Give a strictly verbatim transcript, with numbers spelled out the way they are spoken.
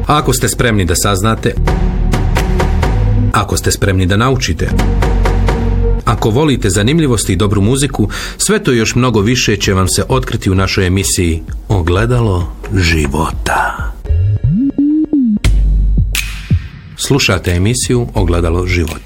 Ako ste spremni da saznate, ako ste spremni da naučite, ako volite zanimljivosti i dobru muziku, sve to još mnogo više će vam se otkriti u našoj emisiji Ogledalo života. Slušate emisiju Ogledalo života.